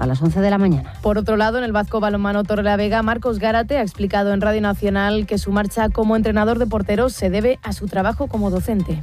a las 11 de la mañana. Por otro lado, en el Vasco Balonmano Torrelavega, Marcos Gárate ha explicado en Radio Nacional que su marcha como entrenador de porteros se debe a su trabajo como docente.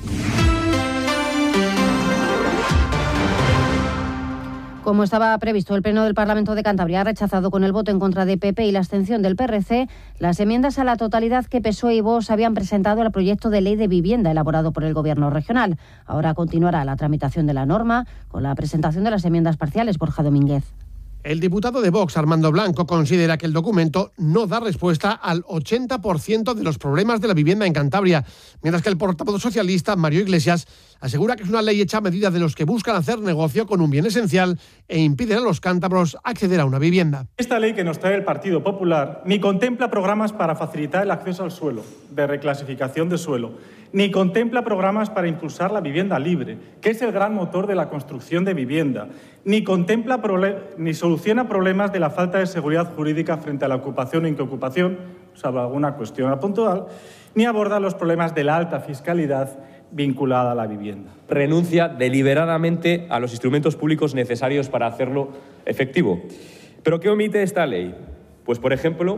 Como estaba previsto, el Pleno del Parlamento de Cantabria ha rechazado con el voto en contra de PP y la abstención del PRC las enmiendas a la totalidad que PSOE y Vox habían presentado al proyecto de ley de vivienda elaborado por el Gobierno regional. Ahora continuará la tramitación de la norma con la presentación de las enmiendas parciales. Borja Domínguez. El diputado de Vox, Armando Blanco, considera que el documento no da respuesta al 80% de los problemas de la vivienda en Cantabria, mientras que el portavoz socialista, Mario Iglesias, asegura que es una ley hecha a medida de los que buscan hacer negocio con un bien esencial e impiden a los cántabros acceder a una vivienda. Esta ley que nos trae el Partido Popular ni contempla programas para facilitar el acceso al suelo, de reclasificación de suelo, ni contempla programas para impulsar la vivienda libre, que es el gran motor de la construcción de vivienda, ni contempla ni soluciona problemas de la falta de seguridad jurídica frente a la ocupación o incocupación, salvo alguna cuestión puntual, ni aborda los problemas de la alta fiscalidad vinculada a la vivienda. Renuncia deliberadamente a los instrumentos públicos necesarios para hacerlo efectivo. ¿Pero qué omite esta ley? Pues, por ejemplo,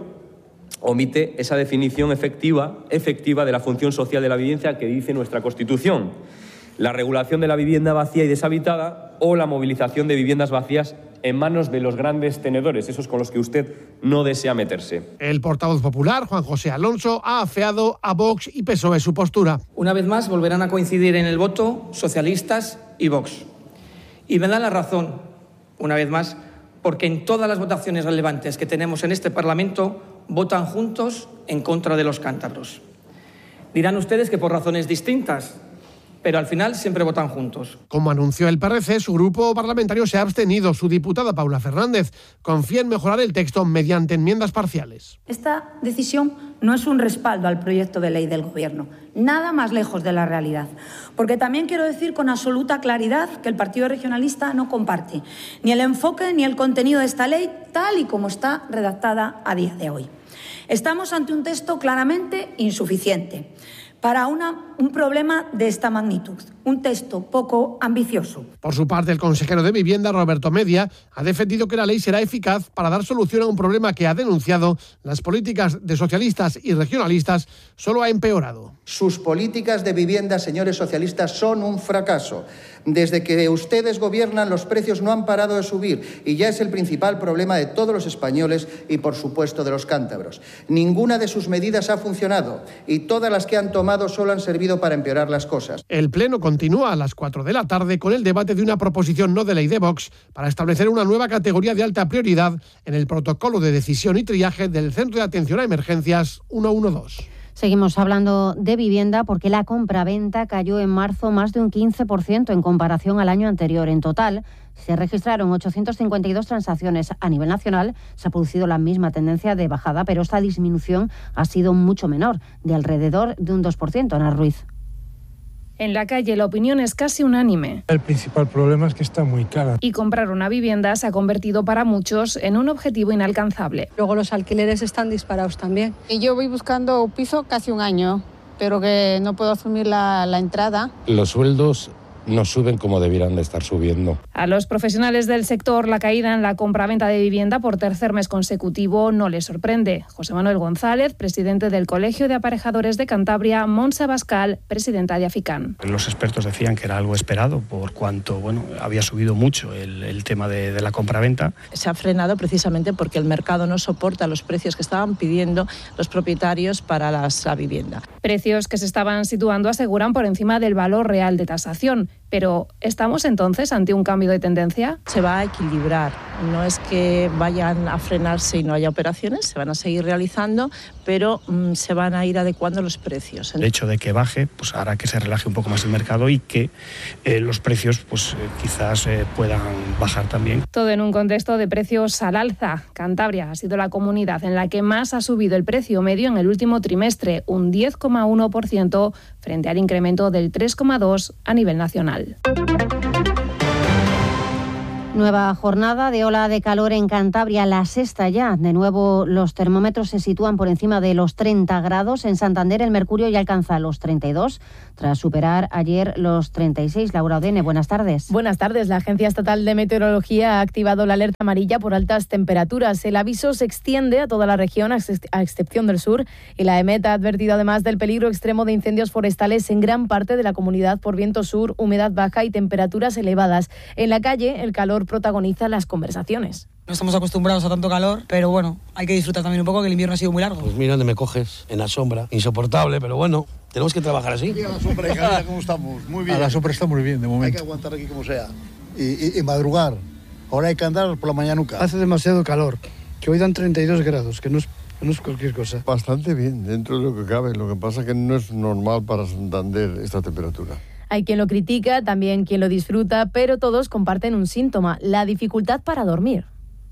omite esa definición efectiva de la función social de la vivienda que dice nuestra Constitución, la regulación de la vivienda vacía y deshabitada o la movilización de viviendas vacías en manos de los grandes tenedores, esos con los que usted no desea meterse. El portavoz popular, Juan José Alonso, ha afeado a Vox y PSOE su postura. Una vez más volverán a coincidir en el voto socialistas y Vox. Y me dan la razón, una vez más, porque en todas las votaciones relevantes que tenemos en este Parlamento votan juntos en contra de los cántabros. Dirán ustedes que por razones distintas, pero al final siempre votan juntos. Como anunció el PRC, su grupo parlamentario se ha abstenido. Su diputada Paula Fernández confía en mejorar el texto mediante enmiendas parciales. Esta decisión no es un respaldo al proyecto de ley del Gobierno, nada más lejos de la realidad. Porque también quiero decir con absoluta claridad que el Partido Regionalista no comparte ni el enfoque ni el contenido de esta ley tal y como está redactada a día de hoy. Estamos ante un texto claramente insuficiente para un problema de esta magnitud, un texto poco ambicioso. Por su parte, el consejero de Vivienda, Roberto Media, ha defendido que la ley será eficaz para dar solución a un problema que ha denunciado las políticas de socialistas y regionalistas solo ha empeorado. Sus políticas de vivienda, señores socialistas, son un fracaso. Desde que ustedes gobiernan, los precios no han parado de subir y ya es el principal problema de todos los españoles y, por supuesto, de los cántabros. Ninguna de sus medidas ha funcionado y todas las que han tomado solo han servido para empeorar las cosas. El Pleno continúa a las 4 de la tarde con el debate de una proposición no de ley de Vox para establecer una nueva categoría de alta prioridad en el protocolo de decisión y triaje del Centro de Atención a Emergencias 112. Seguimos hablando de vivienda porque la compraventa cayó en marzo más de un 15% en comparación al año anterior. En total, se registraron 852 transacciones a nivel nacional. Se ha producido la misma tendencia de bajada, pero esta disminución ha sido mucho menor, de alrededor de un 2%. Ana Ruiz. En la calle la opinión es casi unánime. El principal problema es que está muy cara. Y comprar una vivienda se ha convertido para muchos en un objetivo inalcanzable. Luego los alquileres están disparados también. Y yo voy buscando un piso casi un año, pero que no puedo asumir la entrada. Los sueldos no suben como debieran de estar subiendo. A los profesionales del sector, la caída en la compraventa de vivienda por tercer mes consecutivo no les sorprende. José Manuel González, presidente del Colegio de Aparejadores de Cantabria, Montse Abascal, presidenta de Afican. Los expertos decían que era algo esperado por cuanto había subido mucho el tema de la compraventa. Se ha frenado precisamente porque el mercado no soporta los precios que estaban pidiendo los propietarios para la vivienda. Precios que se estaban situando, aseguran, por encima del valor real de tasación. Pero, ¿estamos entonces ante un cambio de tendencia? Se va a equilibrar. No es que vayan a frenarse y no haya operaciones, se van a seguir realizando, pero se van a ir adecuando los precios. El hecho de que baje pues hará que se relaje un poco más el mercado y que los precios quizás puedan bajar también. Todo en un contexto de precios al alza. Cantabria ha sido la comunidad en la que más ha subido el precio medio en el último trimestre, un 10,1% frente al incremento del 3,2% a nivel nacional. Nueva jornada de ola de calor en Cantabria, la sexta ya. De nuevo los termómetros se sitúan por encima de los 30 grados. En Santander el mercurio ya alcanza los 32, tras superar ayer los 36. Laura Odene, buenas tardes. Buenas tardes. La Agencia Estatal de Meteorología ha activado la alerta amarilla por altas temperaturas. El aviso se extiende a toda la región, a excepción del sur, y la EMET ha advertido además del peligro extremo de incendios forestales en gran parte de la comunidad por viento sur, humedad baja y temperaturas elevadas. En la calle, el calor protagoniza las conversaciones. No estamos acostumbrados a tanto calor, pero bueno, hay que disfrutar también un poco, que el invierno ha sido muy largo. Pues mira dónde me coges, en la sombra, insoportable, pero bueno, tenemos que trabajar así. Aquí a la sombra, mira cómo estamos, muy bien. A la sombra está muy bien, de momento. Hay que aguantar aquí como sea y madrugar. Ahora hay que andar por la mañanuca. Hace demasiado calor, que hoy dan 32 grados, que no es cualquier cosa. Bastante bien, dentro de lo que cabe. Lo que pasa es que no es normal para Santander esta temperatura. Hay quien lo critica, también quien lo disfruta, pero todos comparten un síntoma, la dificultad para dormir.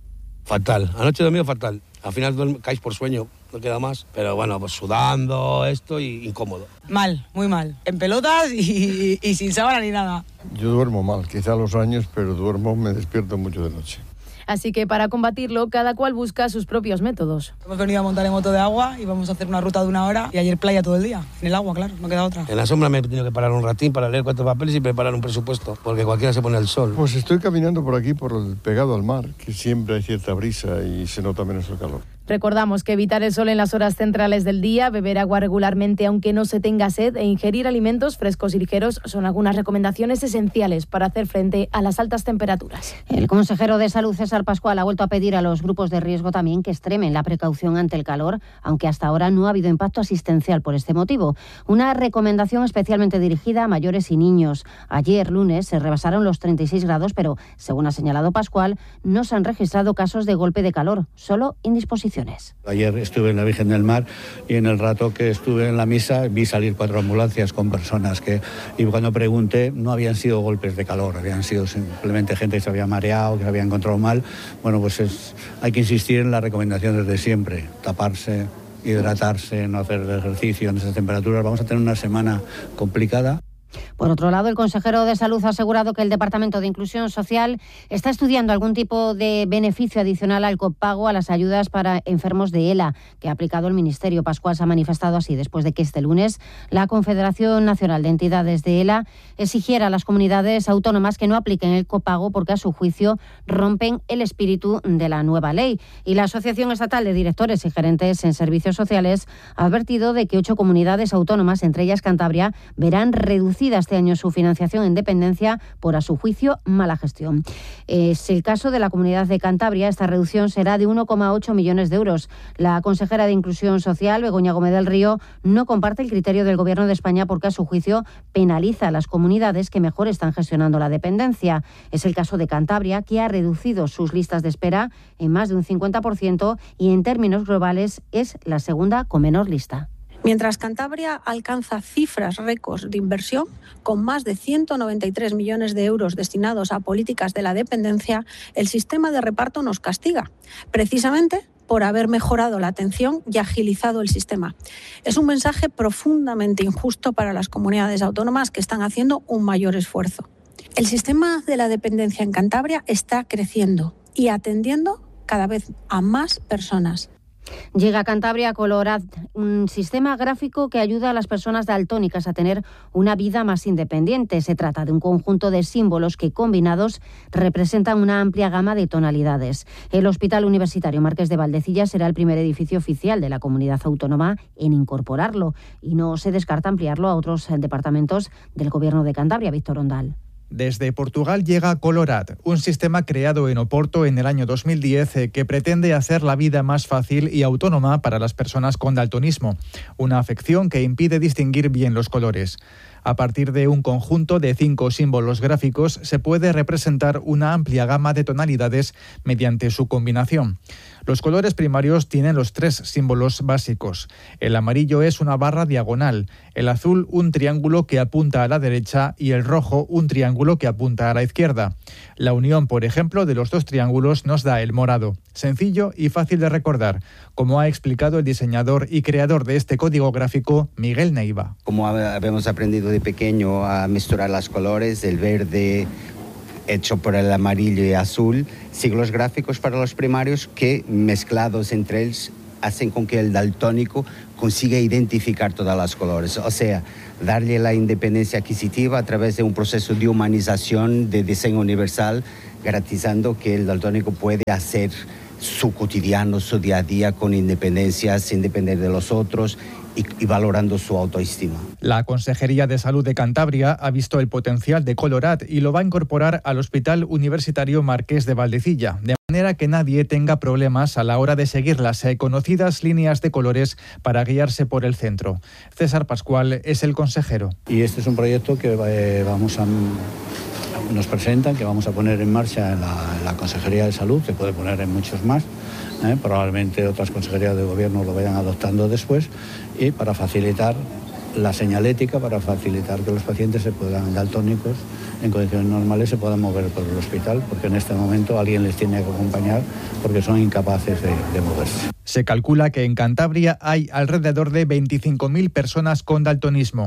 Fatal, anoche he dormido fatal. Al final caes por sueño, no queda más. Pero bueno, pues sudando esto y incómodo. Mal, muy mal. En pelotas y sin sábana ni nada. Yo duermo mal, quizá a los años, pero me despierto mucho de noche. Así que para combatirlo, cada cual busca sus propios métodos. Hemos venido a montar en moto de agua y vamos a hacer una ruta de 1 hora. Y ayer playa todo el día, en el agua, claro, no queda otra. En la sombra me he tenido que parar un ratín para leer 4 papeles y preparar un presupuesto, porque cualquiera se pone al sol. Pues estoy caminando por aquí, pegado al mar, que siempre hay cierta brisa y se nota menos el calor. Recordamos que evitar el sol en las horas centrales del día, beber agua regularmente aunque no se tenga sed e ingerir alimentos frescos y ligeros son algunas recomendaciones esenciales para hacer frente a las altas temperaturas. El consejero de Salud, César Pascual, ha vuelto a pedir a los grupos de riesgo también que extremen la precaución ante el calor, aunque hasta ahora no ha habido impacto asistencial por este motivo. Una recomendación especialmente dirigida a mayores y niños. Ayer, lunes, se rebasaron los 36 grados, pero, según ha señalado Pascual, no se han registrado casos de golpe de calor, solo indisposición. Ayer estuve en la Virgen del Mar y en el rato que estuve en la misa vi salir 4 ambulancias con personas y cuando pregunté no habían sido golpes de calor, habían sido simplemente gente que se había mareado, que se había encontrado mal. Bueno, pues hay que insistir en las recomendaciones de siempre, taparse, hidratarse, no hacer ejercicio en esas temperaturas. Vamos a tener una semana complicada. Por otro lado, el consejero de Salud ha asegurado que el Departamento de Inclusión Social está estudiando algún tipo de beneficio adicional al copago a las ayudas para enfermos de ELA que ha aplicado el Ministerio. Pascual se ha manifestado así después de que este lunes la Confederación Nacional de Entidades de ELA exigiera a las comunidades autónomas que no apliquen el copago porque a su juicio rompen el espíritu de la nueva ley. Y la Asociación Estatal de Directores y Gerentes en Servicios Sociales ha advertido de que 8 comunidades autónomas, entre ellas Cantabria, verán reducida este año su financiación en dependencia por, a su juicio, mala gestión. Es el caso de la Comunidad de Cantabria. Esta reducción será de 1,8 millones de euros. La consejera de Inclusión Social, Begoña Gómez del Río, no comparte el criterio del Gobierno de España porque, a su juicio, penaliza a las comunidades que mejor están gestionando la dependencia. Es el caso de Cantabria, que ha reducido sus listas de espera en más de un 50% y, en términos globales, es la segunda con menor lista. Mientras Cantabria alcanza cifras récords de inversión, con más de 193 millones de euros destinados a políticas de la dependencia, el sistema de reparto nos castiga, precisamente por haber mejorado la atención y agilizado el sistema. Es un mensaje profundamente injusto para las comunidades autónomas que están haciendo un mayor esfuerzo. El sistema de la dependencia en Cantabria está creciendo y atendiendo cada vez a más personas. Llega a Cantabria Colorat, un sistema gráfico que ayuda a las personas daltónicas a tener una vida más independiente. Se trata de un conjunto de símbolos que, combinados, representan una amplia gama de tonalidades. El Hospital Universitario Marqués de Valdecilla será el primer edificio oficial de la comunidad autónoma en incorporarlo y no se descarta ampliarlo a otros departamentos del Gobierno de Cantabria. Víctor Ondal. Desde Portugal llega Colorat, un sistema creado en Oporto en el año 2010 que pretende hacer la vida más fácil y autónoma para las personas con daltonismo, una afección que impide distinguir bien los colores. A partir de un conjunto de 5 símbolos gráficos se puede representar una amplia gama de tonalidades mediante su combinación. Los colores primarios tienen los 3 símbolos básicos. El amarillo es una barra diagonal, el azul un triángulo que apunta a la derecha y el rojo un triángulo que apunta a la izquierda. La unión, por ejemplo, de los 2 triángulos nos da el morado. Sencillo y fácil de recordar, como ha explicado el diseñador y creador de este código gráfico, Miguel Neiva. Como habíamos aprendido de pequeño a mezclar los colores, el verde hecho por el amarillo y azul, siglos gráficos para los primarios que, mezclados entre ellos, hacen con que el daltónico consiga identificar todas las colores. O sea, darle la independencia adquisitiva a través de un proceso de humanización, de diseño universal, garantizando que el daltónico puede hacer su cotidiano, su día a día con independencia, sin depender de los otros y valorando su autoestima. La Consejería de Salud de Cantabria ha visto el potencial de Colorat y lo va a incorporar al Hospital Universitario Marqués de Valdecilla, de manera que nadie tenga problemas a la hora de seguir las conocidas líneas de colores para guiarse por el centro. César Pascual es el consejero. Y este es un proyecto que nos presentan, que vamos a poner en marcha en la Consejería de Salud, se puede poner en muchos más. Probablemente otras consejerías de gobierno lo vayan adoptando después, y para facilitar la señalética, para facilitar que los pacientes daltónicos en condiciones normales se puedan mover por el hospital, porque en este momento alguien les tiene que acompañar porque son incapaces de moverse. Se calcula que en Cantabria hay alrededor de 25.000 personas con daltonismo.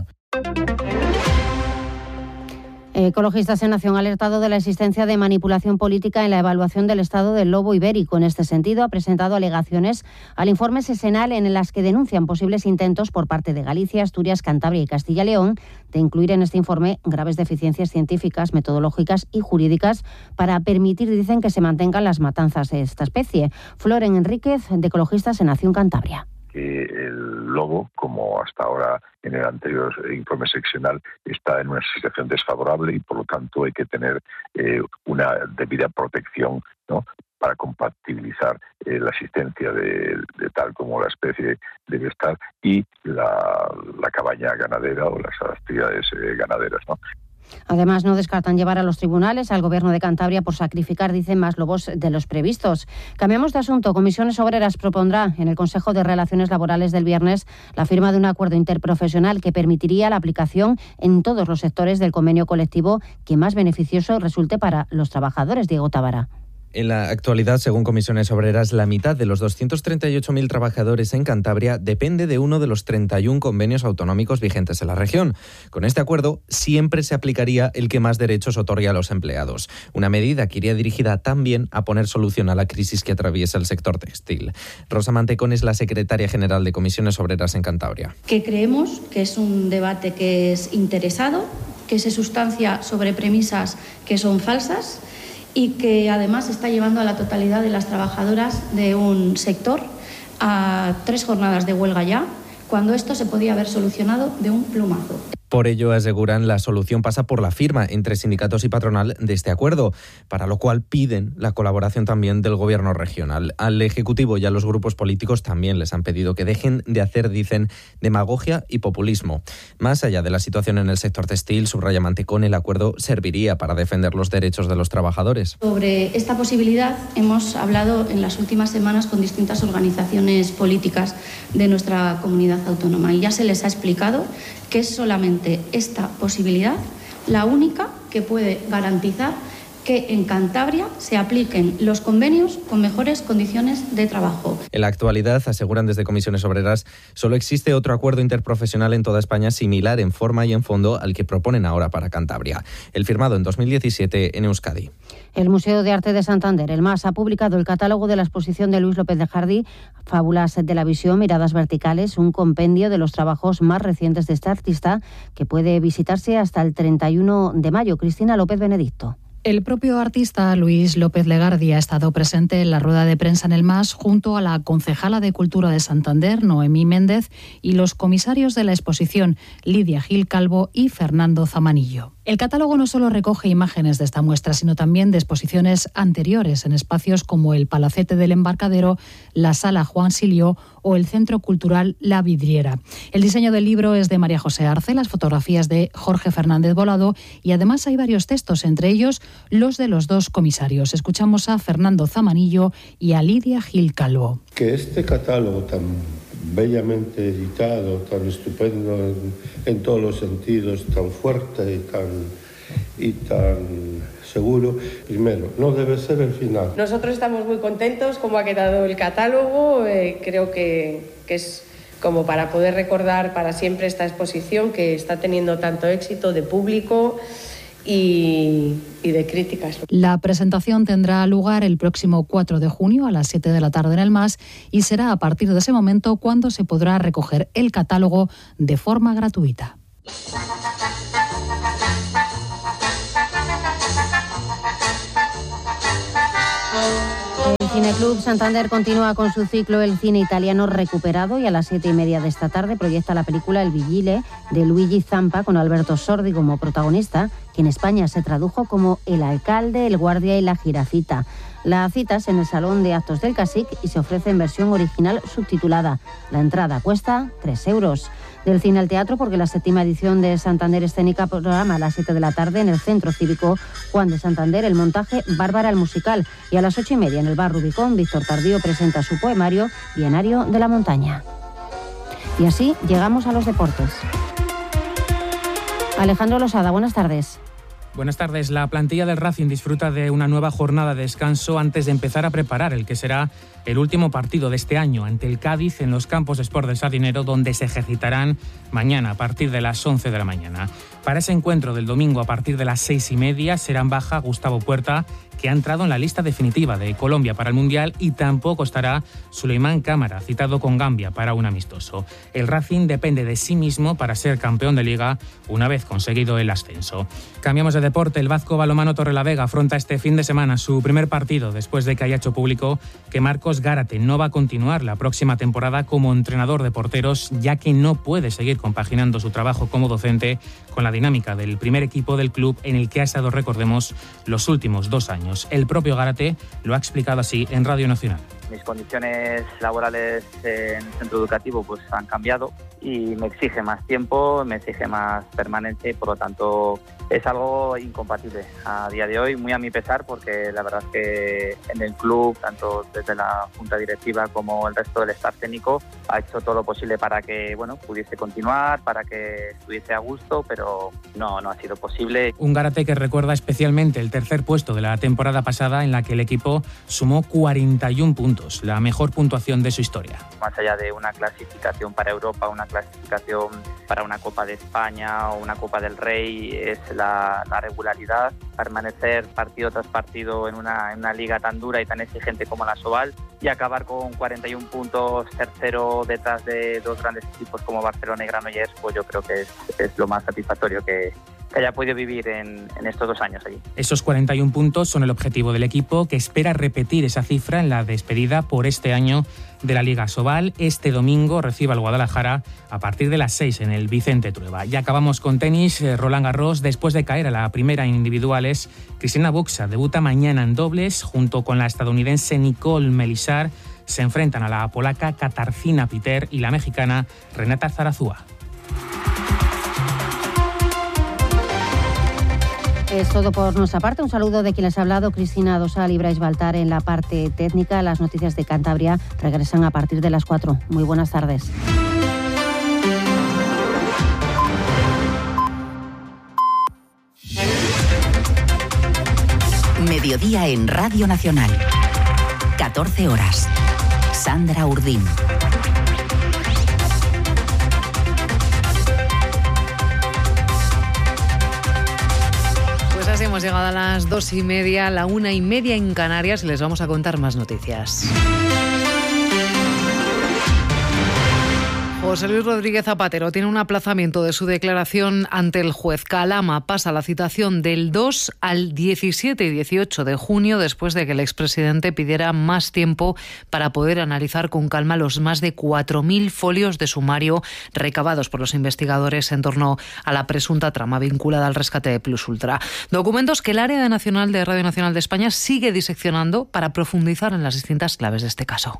Ecologistas en Acción ha alertado de la existencia de manipulación política en la evaluación del estado del lobo ibérico. En este sentido, ha presentado alegaciones al informe sesenal en las que denuncian posibles intentos por parte de Galicia, Asturias, Cantabria y Castilla y León de incluir en este informe graves deficiencias científicas, metodológicas y jurídicas para permitir, dicen, que se mantengan las matanzas de esta especie. Floren Enríquez, de Ecologistas en Acción Cantabria. Que el lobo, como hasta ahora en el anterior informe seccional, está en una situación desfavorable y por lo tanto hay que tener una debida protección, ¿no?, para compatibilizar la existencia de tal como la especie debe estar y la cabaña ganadera o las actividades ganaderas, ¿no? Además, no descartan llevar a los tribunales al Gobierno de Cantabria por sacrificar, dicen, más lobos de los previstos. Cambiamos de asunto. Comisiones Obreras propondrá en el Consejo de Relaciones Laborales del viernes la firma de un acuerdo interprofesional que permitiría la aplicación en todos los sectores del convenio colectivo que más beneficioso resulte para los trabajadores. Diego Tavara. En la actualidad, según Comisiones Obreras, la mitad de los 238.000 trabajadores en Cantabria depende de uno de los 31 convenios autonómicos vigentes en la región. Con este acuerdo, siempre se aplicaría el que más derechos otorgue a los empleados. Una medida que iría dirigida también a poner solución a la crisis que atraviesa el sector textil. Rosa Mantecón es la secretaria general de Comisiones Obreras en Cantabria. Que creemos que es un debate que es interesado, que se sustancia sobre premisas que son falsas y que además está llevando a la totalidad de las trabajadoras de un sector a 3 jornadas de huelga ya, cuando esto se podía haber solucionado de un plumazo. Por ello, aseguran, la solución pasa por la firma entre sindicatos y patronal de este acuerdo, para lo cual piden la colaboración también del Gobierno regional. Al Ejecutivo y a los grupos políticos también les han pedido que dejen de hacer, dicen, demagogia y populismo. Más allá de la situación en el sector textil, subraya Mantecón, el acuerdo serviría para defender los derechos de los trabajadores. Sobre esta posibilidad hemos hablado en las últimas semanas con distintas organizaciones políticas de nuestra comunidad autónoma y ya se les ha explicado que es solamente esta posibilidad la única que puede garantizar que en Cantabria se apliquen los convenios con mejores condiciones de trabajo. En la actualidad, aseguran desde Comisiones Obreras, solo existe otro acuerdo interprofesional en toda España similar en forma y en fondo al que proponen ahora para Cantabria, el firmado en 2017 en Euskadi. El Museo de Arte de Santander, el MAS, ha publicado el catálogo de la exposición de Luis López de Jardí, Fábulas de la Visión, Miradas Verticales, un compendio de los trabajos más recientes de este artista que puede visitarse hasta el 31 de mayo. Cristina López Benedicto. El propio artista Luis López Legardi ha estado presente en la rueda de prensa en el MAS junto a la concejala de Cultura de Santander, Noemí Méndez, y los comisarios de la exposición, Lidia Gil Calvo y Fernando Zamanillo. El catálogo no solo recoge imágenes de esta muestra, sino también de exposiciones anteriores en espacios como el Palacete del Embarcadero, la Sala Juan Silió o el Centro Cultural La Vidriera. El diseño del libro es de María José Arce, las fotografías de Jorge Fernández Volado y además hay varios textos, entre ellos los de los 2 comisarios. Escuchamos a Fernando Zamanillo y a Lidia Gil Calvo. Que este catálogo tan bellamente editado, tan estupendo en todos los sentidos, tan fuerte y tan seguro, primero, no debe ser el final. Nosotros estamos muy contentos como ha quedado el catálogo, creo que es como para poder recordar para siempre esta exposición que está teniendo tanto éxito de público y de críticas. La presentación tendrá lugar el próximo 4 de junio a las 7 de la tarde en el MAS y será a partir de ese momento cuando se podrá recoger el catálogo de forma gratuita. El Cineclub Santander continúa con su ciclo El cine italiano recuperado y a las 7:30 de esta tarde proyecta la película El Vigile de Luigi Zampa con Alberto Sordi como protagonista, que en España se tradujo como El alcalde, el guardia y la jirafita. La cita es en el Salón de Actos del Casic y se ofrece en versión original subtitulada. La entrada cuesta 3 euros. Del cine al teatro, porque la 7ª edición de Santander Escénica programa a las 7 de la tarde en el Centro Cívico Juan de Santander el montaje Bárbara el musical, y a las 8:30 en el Bar Rubicón Víctor Tardío presenta su poemario Bienario de la montaña. Y así llegamos a los deportes. Alejandro Losada, buenas tardes. Buenas tardes. La plantilla del Racing disfruta de una nueva jornada de descanso antes de empezar a preparar el que será el último partido de este año ante el Cádiz en los campos de Sport del Sardinero, donde se ejercitarán mañana a partir de las 11 de la mañana. Para ese encuentro del domingo a partir de las 6:30 serán baja Gustavo Puerta, que ha entrado en la lista definitiva de Colombia para el Mundial, y tampoco estará Suleimán Cámara, citado con Gambia para un amistoso. El Racing depende de sí mismo para ser campeón de Liga una vez conseguido el ascenso. Cambiamos de deporte. El Vasco Balonmano Torrelavega afronta este fin de semana su primer partido después de que haya hecho público que Marcos Gárate no va a continuar la próxima temporada como entrenador de porteros, ya que no puede seguir compaginando su trabajo como docente con la dinámica del primer equipo del club en el que ha estado, recordemos, los últimos 2 años. El propio Gárate lo ha explicado así en Radio Nacional. Mis condiciones laborales en el centro educativo pues han cambiado y me exige más tiempo, me exige más permanencia y por lo tanto es algo incompatible a día de hoy, muy a mi pesar, porque la verdad es que en el club, tanto desde la junta directiva como el resto del staff técnico, ha hecho todo lo posible para que pudiese continuar, para que estuviese a gusto, pero no ha sido posible. Un Gárate que recuerda especialmente el tercer puesto de la temporada pasada, en la que el equipo sumó 41 puntos, la mejor puntuación de su historia. Más allá de una clasificación para Europa, una clasificación para una Copa de España o una Copa del Rey, es la regularidad, permanecer partido tras partido en una liga tan dura y tan exigente como la Sobal, y acabar con 41 puntos, tercero detrás de 2 grandes equipos como Barcelona y Granollers, pues yo creo que es lo más satisfactorio que haya podido vivir en estos 2 años allí. Esos 41 puntos son el objetivo del equipo, que espera repetir esa cifra en la despedida por este año de la Liga Sobal. Este domingo recibe al Guadalajara a partir de las 6 en el Vicente Trueba. Ya acabamos con tenis. Roland Garros, después de caer a la primera en individuales, Cristina Buxa debuta mañana en dobles junto con la estadounidense Nicole Melisar. Se enfrentan a la polaca Katarzyna Piter y la mexicana Renata Zarazúa. Es todo por nuestra parte. Un saludo de quien les ha hablado, Cristina Dosal y Brais Baltar en la parte técnica. Las noticias de Cantabria regresan a partir de las 4. Muy buenas tardes. Mediodía en Radio Nacional. 14 horas. Sandra Urdín. Así hemos llegado a las 2:30, la 1:30 en Canarias, y les vamos a contar más noticias. José Luis Rodríguez Zapatero tiene un aplazamiento de su declaración ante el juez. Calama pasa la citación del 2 al 17 y 18 de junio después de que el expresidente pidiera más tiempo para poder analizar con calma los más de 4.000 folios de sumario recabados por los investigadores en torno a la presunta trama vinculada al rescate de Plus Ultra. Documentos que el área nacional de Radio Nacional de España sigue diseccionando para profundizar en las distintas claves de este caso.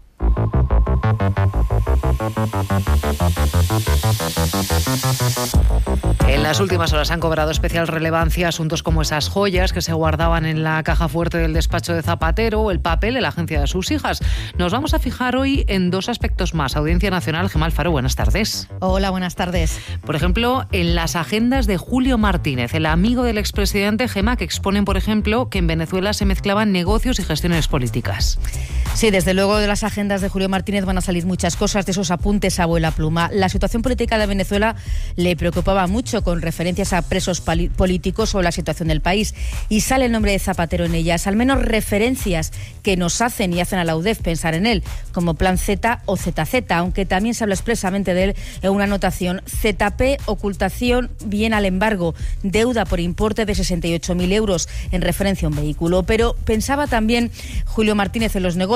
En las últimas horas han cobrado especial relevancia asuntos como esas joyas que se guardaban en la caja fuerte del despacho de Zapatero o el papel en la agencia de sus hijas. Nos vamos a fijar hoy en 2 aspectos más. Audiencia Nacional, Gemma Alfaro, buenas tardes. Hola, buenas tardes. Por ejemplo, en las agendas de Julio Martínez, el amigo del expresidente, Gemma, que exponen, por ejemplo, que en Venezuela se mezclaban negocios y gestiones políticas. Sí, desde luego de las agendas de Julio Martínez van a salir muchas cosas, de esos apuntes a abuela pluma. La situación política de Venezuela le preocupaba mucho, con referencias a presos políticos o la situación del país, y sale el nombre de Zapatero en ellas, al menos referencias que nos hacen y hacen a la UDEF pensar en él, como Plan Z o ZZ, aunque también se habla expresamente de él en una anotación: ZP, ocultación, bien al embargo, deuda por importe de 68.000 euros, en referencia a un vehículo. Pero pensaba también Julio Martínez en los negocios